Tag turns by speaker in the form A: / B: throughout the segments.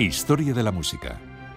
A: Historia de la música.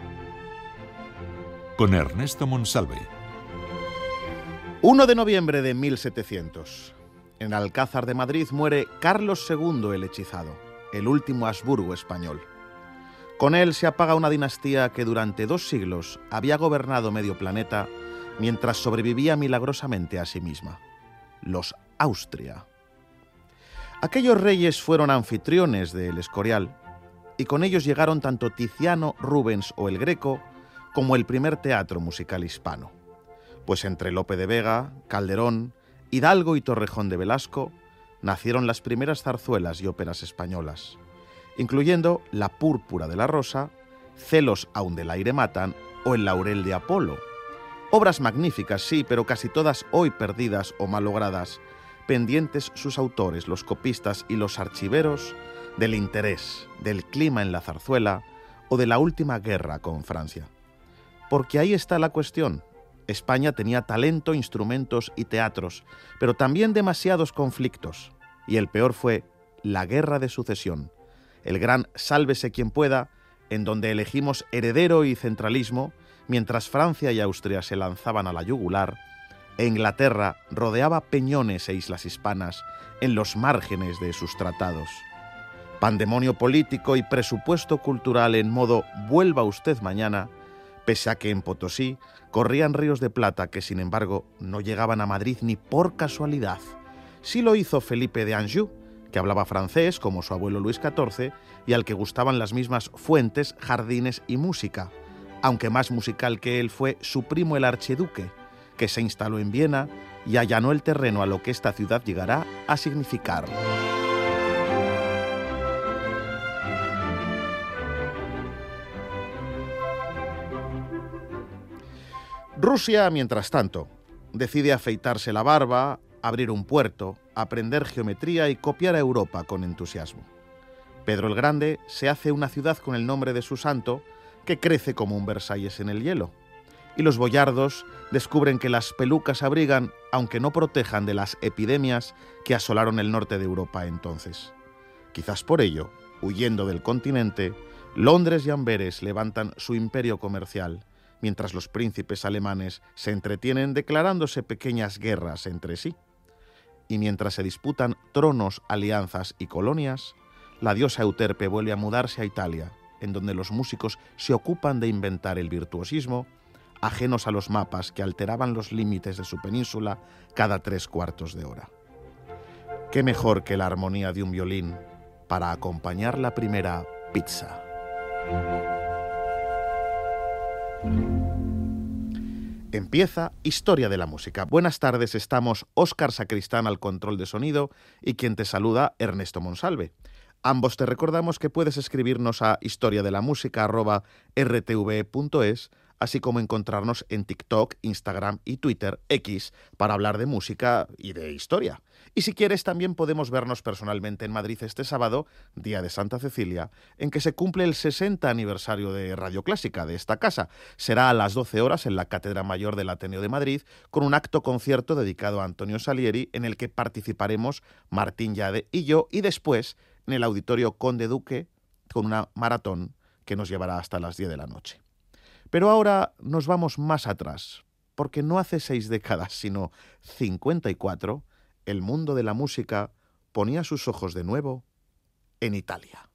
A: Con Ernesto Monsalve.
B: 1 de noviembre de 1700. En Alcázar de Madrid muere Carlos II el Hechizado, el último Habsburgo español. Con él se apaga una dinastía que durante 2 siglos había gobernado medio planeta mientras sobrevivía milagrosamente a sí misma. Los Austria. Aquellos reyes fueron anfitriones del Escorial y con ellos llegaron tanto Tiziano, Rubens o el Greco como el primer teatro musical hispano. Pues entre Lope de Vega, Calderón, Hidalgo y Torrejón de Velasco nacieron las primeras zarzuelas y óperas españolas, incluyendo La púrpura de la rosa, Celos aun del aire matan o El laurel de Apolo. Obras magníficas, sí, pero casi todas hoy perdidas o malogradas, pendientes sus autores, los copistas y los archiveros del interés, del clima en la zarzuela o de la última guerra con Francia. Porque ahí está la cuestión. España tenía talento, instrumentos y teatros, pero también demasiados conflictos. Y el peor fue la Guerra de Sucesión, el gran sálvese quien pueda, en donde elegimos heredero y centralismo, mientras Francia y Austria se lanzaban a la yugular, e Inglaterra rodeaba peñones e islas hispanas en los márgenes de sus tratados. Pandemonio político y presupuesto cultural en modo vuelva usted mañana, pese a que en Potosí corrían ríos de plata que, sin embargo, no llegaban a Madrid ni por casualidad. Sí lo hizo Felipe de Anjou, que hablaba francés como su abuelo Luis XIV y al que gustaban las mismas fuentes, jardines y música, aunque más musical que él fue su primo el archiduque, que se instaló en Viena y allanó el terreno a lo que esta ciudad llegará a significar. Rusia, mientras tanto, decide afeitarse la barba, abrir un puerto, aprender geometría y copiar a Europa con entusiasmo. Pedro el Grande se hace una ciudad con el nombre de su santo, que crece como un Versalles en el hielo. Y los boyardos descubren que las pelucas abrigan, aunque no protejan de las epidemias que asolaron el norte de Europa entonces. Quizás por ello, huyendo del continente, Londres y Amberes levantan su imperio comercial, mientras los príncipes alemanes se entretienen declarándose pequeñas guerras entre sí. Y mientras se disputan tronos, alianzas y colonias, la diosa Euterpe vuelve a mudarse a Italia, en donde los músicos se ocupan de inventar el virtuosismo, ajenos a los mapas que alteraban los límites de su península cada 3/4 de hora. ¿Qué mejor que la armonía de un violín para acompañar la primera pizza? Empieza Historia de la Música. Buenas tardes, estamos Óscar Sacristán al control de sonido y quien te saluda, Ernesto Monsalve. Ambos te recordamos que puedes escribirnos a historiadelamusica@rtve.es, así como encontrarnos en TikTok, Instagram y Twitter, X, para hablar de música y de historia. Y si quieres, también podemos vernos personalmente en Madrid este sábado, día de Santa Cecilia, en que se cumple el 60 aniversario de Radio Clásica, de esta casa. Será a las 12 horas en la Cátedra Mayor del Ateneo de Madrid, con un acto concierto dedicado a Antonio Salieri, en el que participaremos Martín Yade y yo, y después en el Auditorio Conde Duque, con una maratón que nos llevará hasta las 10 de la noche. Pero ahora nos vamos más atrás, porque no hace 6 décadas, sino 54, el mundo de la música ponía sus ojos de nuevo en Italia.